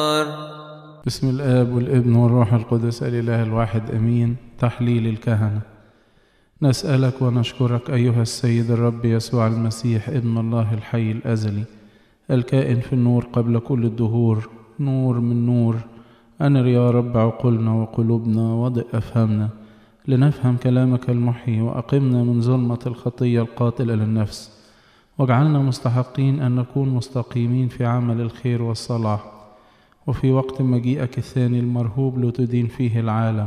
بسم الآب والابن والروح القدس الإله الواحد أمين. تحليل الكهنة. نسألك ونشكرك أيها السيد الرب يسوع المسيح ابن الله الحي الأزلي الكائن في النور قبل كل الدهور، نور من نور. أنر يا رب عقولنا وقلوبنا وضئ أفهمنا لنفهم كلامك المحيي، وأقمنا من ظلمة الخطية القاتلة للنفس، واجعلنا مستحقين أن نكون مستقيمين في عمل الخير والصلاح، وفي وقت مجيئك الثاني المرهوب لتدين فيه العالم،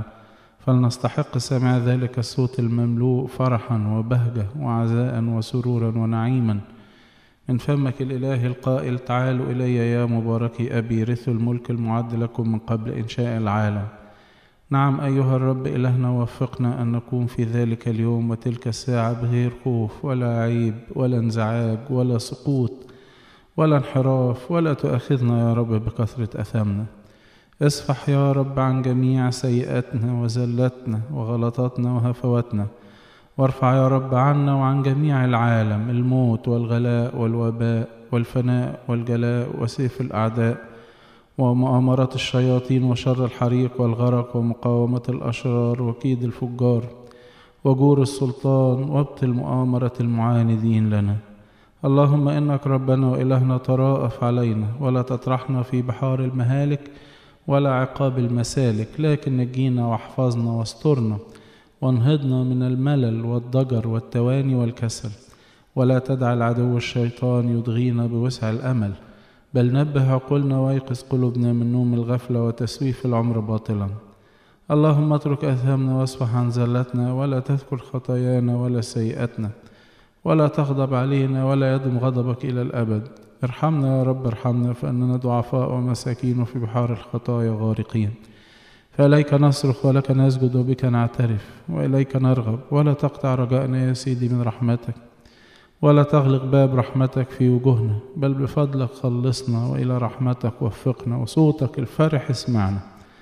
فلنستحق سماع ذلك الصوت المملوء فرحا وبهجة وعزاء وسرورا ونعيما من فمك الإله القائل: تعالوا إلي يا مباركي أبي، رثوا الملك المعد لكم من قبل إنشاء العالم. نعم أيها الرب إلهنا، وفقنا أن نكون في ذلك اليوم وتلك الساعة بغير خوف ولا عيب ولا انزعاج ولا سقوط ولا انحراف، ولا تؤاخذنا يا رب بكثرة أثامنا. اصفح يا رب عن جميع سيئاتنا وزلتنا وغلطاتنا وهفواتنا، وارفع يا رب عنا وعن جميع العالم الموت والغلاء والوباء والفناء والجلاء وسيف الأعداء ومؤامرات الشياطين وشر الحريق والغرق ومقاومة الأشرار وكيد الفجار وجور السلطان وابطل مؤامرة المعاندين لنا. اللهم إنك ربنا وإلهنا تراءف علينا، ولا تطرحنا في بحار المهالك ولا عقاب المسالك، لكن نجينا واحفظنا واسترنا وانهضنا من الملل والضجر والتواني والكسل، ولا تدع العدو الشيطان يضغينا بوسع الأمل، بل نبه عقولنا ويقظ قلوبنا من نوم الغفلة وتسويف العمر باطلا. اللهم اترك أثامنا واصفح عن زلتنا، ولا تذكر خطايانا ولا سيئاتنا، ولا تغضب علينا ولا يدم غضبك إلى الأبد. ارحمنا يا رب ارحمنا، فإننا ضعفاء ومساكين في بحار الخطايا غارقين. فإليك نصرخ ولك نسجد وبك نعترف وإليك نرغب، ولا تقطع رجائنا يا سيدي من رحمتك، ولا تغلق باب رحمتك في وجوهنا، بل بفضلك خلصنا وإلى رحمتك وفقنا، وصوتك الفرح اسمعنا.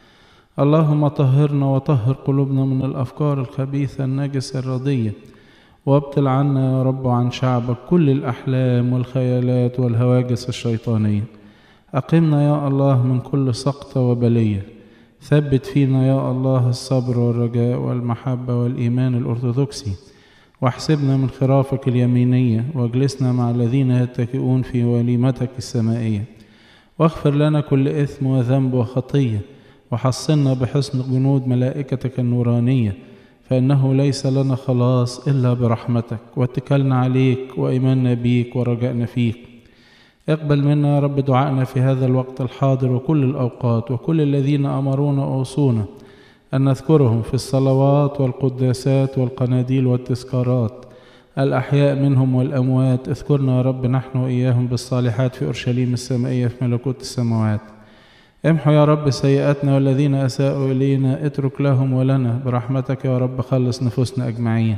اللهم طهرنا وطهر قلوبنا من الأفكار الخبيثة النجسة الردية، وابطل عنا يا رب وعن شعبك كل الأحلام والخيالات والهواجس الشيطانية. أقمنا يا الله من كل سقطة وبلية، ثبت فينا يا الله الصبر والرجاء والمحبة والإيمان الأرثوذكسي، واحسبنا من خرافك اليمينية، واجلسنا مع الذين يتكئون في وليمتك السمائية، واغفر لنا كل إثم وذنب وخطية، وحصنا بحصن جنود ملائكتك النورانية، فإنه ليس لنا خلاص إلا برحمتك، واتكلنا عليك وإيماننا بيك ورجائنا فيك. اقبل منا يا رب دعائنا في هذا الوقت الحاضر وكل الأوقات، وكل الذين أمرونا وأوصونا أن نذكرهم في الصلوات والقداسات والقناديل والتذكارات، الأحياء منهم والأموات. اذكرنا يا رب نحن وإياهم بالصالحات في أورشليم السمائية في ملكوت السماوات. امحو يا رب سيئاتنا، والذين أساءوا إلينا اترك لهم ولنا، برحمتك يا رب خلص نفوسنا أجمعين.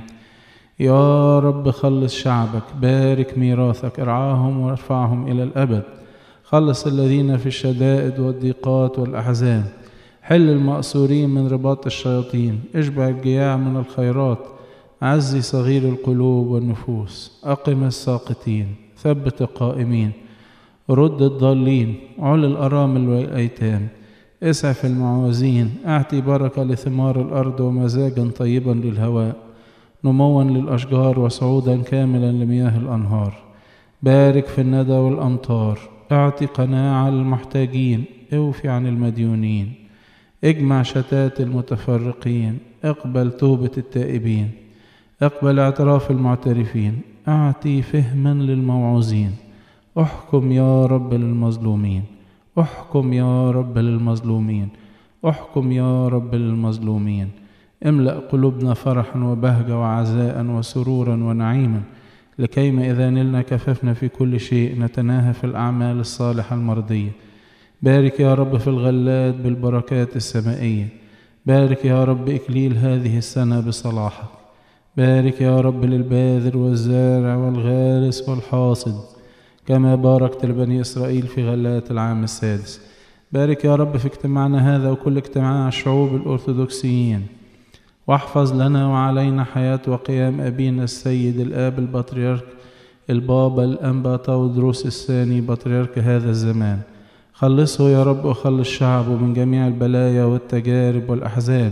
يا رب خلص شعبك، بارك ميراثك، ارعاهم وارفعهم إلى الأبد. خلص الذين في الشدائد والضيقات والأحزان، حل المأسورين من رباط الشياطين، اشبع الجياع من الخيرات، عزي صغير القلوب والنفوس، أقم الساقطين، ثبت القائمين، رد الضالين، عل الأرامل والأيتام، اسعف المعوزين، أعطي بركة لثمار الأرض ومزاجا طيبا للهواء، نموا للأشجار وصعودا كاملا لمياه الأنهار. بارك في الندى والأمطار، أعطي قناعة للمحتاجين، اوفي عن المديونين، اجمع شتات المتفرقين، اقبل توبة التائبين، اقبل اعتراف المعترفين، أعطي فهما للموعوظين. احكم يا رب للمظلومين، احكم يا رب للمظلومين، احكم يا رب للمظلومين. املأ قلوبنا فرحا وبهجة وعزاء وسرورا ونعيما، لكيما إذا نلنا كففنا في كل شيء نتناهى في الأعمال الصالحة المرضية. بارك يا رب في الغلات بالبركات السمائية، بارك يا رب إكليل هذه السنة بصلاحك، بارك يا رب للباذر والزارع والغارس والحاصد، كما باركت لبني إسرائيل في غلات العام السادس. بارك يا رب في اجتماعنا هذا وكل اجتماع الشعوب الأرثوذكسيين، واحفظ لنا وعلينا حياة وقيام أبينا السيد الآب البطريرك البابا الأنبا تودروس الثاني بطريرك هذا الزمان، خلصه يا رب وخلص شعبه من جميع البلايا والتجارب والأحزان،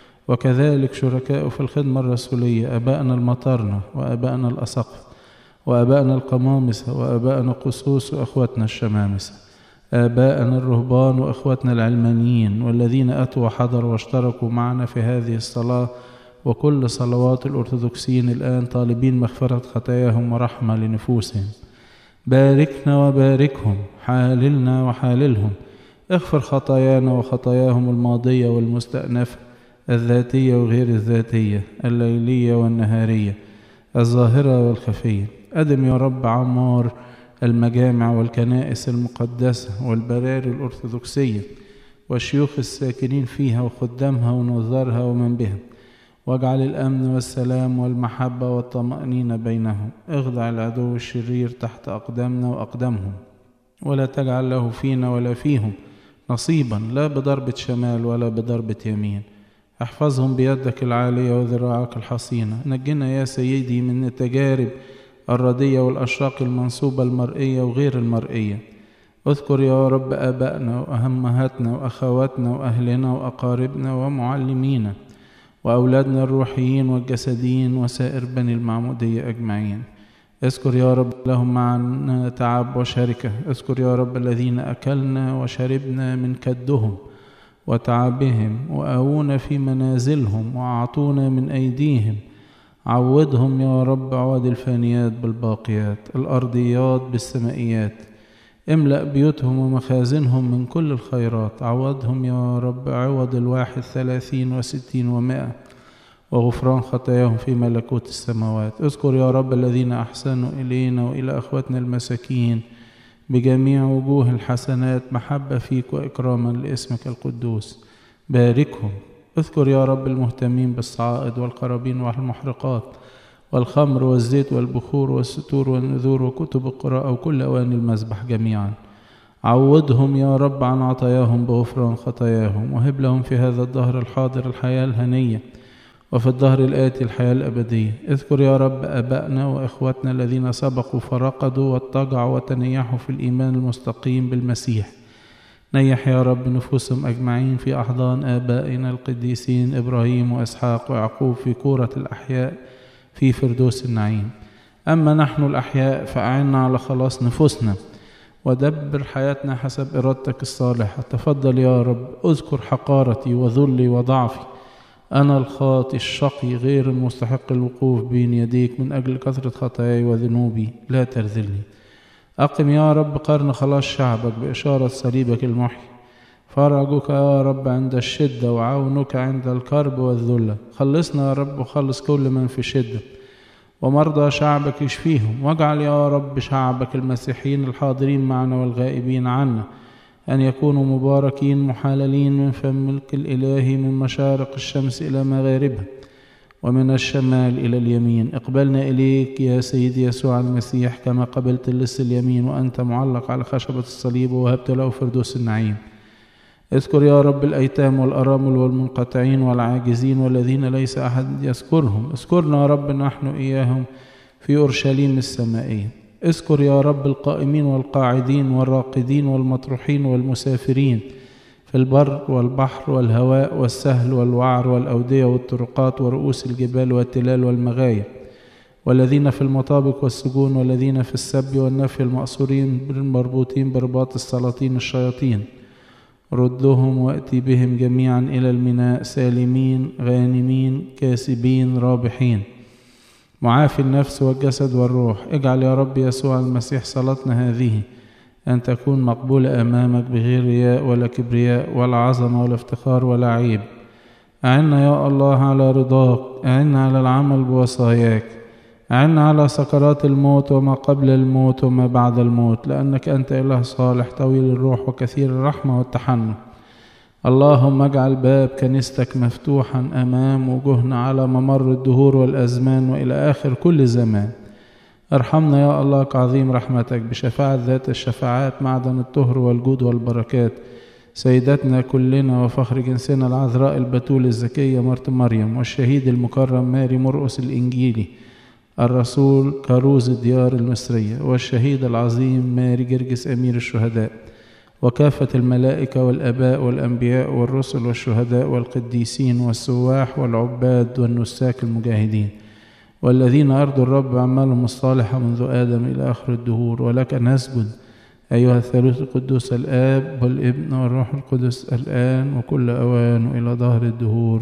وكذلك شركائه في الخدمة الرسولية، أبائنا المطرنة وأبائنا الأسقف وأبائنا القمامسة وأبائنا القسوس وأخواتنا الشمامسة، آبائنا الرهبان وأخواتنا العلمانيين والذين أتوا وحضروا واشتركوا معنا في هذه الصلاة، وكل صلوات الأرثوذكسيين الآن طالبين مغفرة خطاياهم ورحمة لنفوسهم. باركنا وباركهم، حاللنا وحاللهم، اغفر خطايانا وخطاياهم الماضية والمستأنفة، الذاتية وغير الذاتية، الليلية والنهارية، الظاهرة والخفية. أدم يا رب عمار المجامع والكنائس المقدسة والبراري الأرثوذكسية والشيوخ الساكنين فيها وخدامها ونظارها ومن بها، واجعل الأمن والسلام والمحبة والطمأنينة بينهم. اخضع العدو الشرير تحت أقدامنا وأقدامهم، ولا تجعل له فينا ولا فيهم نصيبا، لا بضربة شمال ولا بضربة يمين. احفظهم بيدك العالية وذراعك الحصينة. نجنا يا سيدي من التجارب الردية والأشراق المنصوبة المرئية وغير المرئية. اذكر يا رب آبائنا وأمهاتنا وأخواتنا وأهلنا وأقاربنا ومعلمينا وأولادنا الروحيين والجسديين وسائر بني المعمودية أجمعين. اذكر يا رب لهم معنا تعب وشركة. اذكر يا رب الذين أكلنا وشربنا من كدهم وتعبهم وآوونا في منازلهم وأعطونا من أيديهم. عوضهم يا رب عوض الفانيات بالباقيات، الأرضيات بالسمائيات. املأ بيوتهم ومخازنهم من كل الخيرات. عوضهم يا رب عوض 31 و60 و100، وغفران خطاياهم في ملكوت السماوات. اذكر يا رب الذين أحسنوا إلينا وإلى أخواتنا المساكين بجميع وجوه الحسنات، محبة فيك وإكراما لاسمك القدوس. باركهم. اذكر يا رب المهتمين بالصعائد والقرابين والمحرقات والخمر والزيت والبخور والستور والنذور وكتب القراءة وكل أواني المذبح جميعا. عوضهم يا رب عن عطاياهم بغفران خطاياهم، وهب لهم في هذا الدهر الحاضر الحياة الهنية، وفي الدهر الآتي الحياة الأبدية. اذكر يا رب آبائنا وإخواتنا الذين سبقوا فرقدوا واتجعوا وتنيحوا في الإيمان المستقيم بالمسيح. نيح يا رب نفوسهم أجمعين في أحضان آبائنا القديسين إبراهيم وإسحاق ويعقوب في كورة الأحياء في فردوس النعيم. أما نحن الأحياء فأعنا على خلاص نفوسنا ودبر حياتنا حسب إرادتك الصالحة. تفضل يا رب. اذكر حقارتي وذلي وضعفي، أنا الخاطئ الشقي غير المستحق الوقوف بين يديك من أجل كثرة خطاياي وذنوبي، لا ترذلني. أقم يا رب قرن خلاص شعبك بإشارة صليبك المحيي. فرجك يا رب عند الشدة وعونك عند الكرب والذلة. خلصنا يا رب وخلص كل من في شدة، ومرضى شعبك يشفيهم. واجعل يا رب شعبك المسيحيين الحاضرين معنا والغائبين عنا أن يكونوا مباركين محاللين من فمك الإلهي، من مشارق الشمس إلى مغاربها ومن الشمال إلى اليمين. اقبلنا إليك يا سيدي يسوع المسيح كما قبلت اللص اليمين وأنت معلق على خشبة الصليب ووهبت له فردوس النعيم. اذكر يا رب الأيتام والأرامل والمنقطعين والعاجزين والذين ليس أحد يذكرهم. اذكرنا يا رب نحن إياهم في أورشليم السمائية. اذكر يا رب القائمين والقاعدين والراقدين والمطروحين والمسافرين في البر والبحر والهواء والسهل والوعر والأودية والطرقات ورؤوس الجبال والتلال والمغاية، والذين في المطابق والسجون، والذين في السبي والنفي المأسورين المربوطين برباط السلاطين الشياطين. ردهم وأتي بهم جميعا إلى الميناء سالمين غانمين كاسبين رابحين، معافي النفس والجسد والروح. اجعل يا رب يسوع المسيح صلاتنا هذه أن تكون مقبولة أمامك بغير رياء ولا كبرياء ولا عظمة ولا افتخار ولا عيب. أعنا يا الله على رضاك، أعنا على العمل بوصاياك، أعنا على سكرات الموت وما قبل الموت وما بعد الموت، لأنك أنت إله صالح طويل الروح وكثير الرحمة والتحنن. اللهم اجعل باب كنيستك مفتوحا أمام وجوهنا على ممر الدهور والأزمان وإلى آخر كل زمان. ارحمنا يا الله كعظيم رحمتك بشفاعة ذات الشفاعات، معدن الطهر والجود والبركات، سيدتنا كلنا وفخر جنسنا العذراء البتول الزكية مرت مريم، والشهيد المكرم ماري مرقس الإنجيلي الرسول كاروز الديار المصرية، والشهيد العظيم ماري جرجس أمير الشهداء، وكافة الملائكة والآباء والأنبياء والرسل والشهداء والقديسين والسواح والعباد والنساك المجاهدين والذين أرضوا الرب أعمالهم الصالحة منذ آدم إلى آخر الدهور. ولك نسجد أيها الثالوث القدوس، الآب والابن والروح القدس، الآن وكل أوان وإلى ظهر الدهور.